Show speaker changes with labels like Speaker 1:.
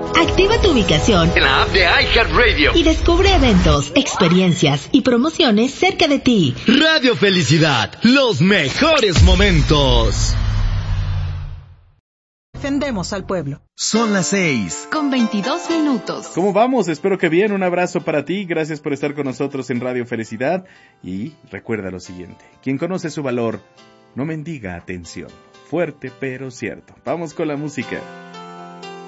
Speaker 1: Activa tu ubicación
Speaker 2: en la app de iHeartRadio
Speaker 1: y descubre eventos, experiencias y promociones cerca de ti.
Speaker 3: Radio Felicidad, los mejores momentos.
Speaker 4: Defendemos al pueblo.
Speaker 5: Son las
Speaker 6: 6:22.
Speaker 7: ¿Cómo vamos? Espero que bien. Un abrazo para ti. Gracias por estar con nosotros en Radio Felicidad. Y recuerda lo siguiente. Quien conoce su valor, no mendiga atención. Fuerte pero cierto. Vamos con la música.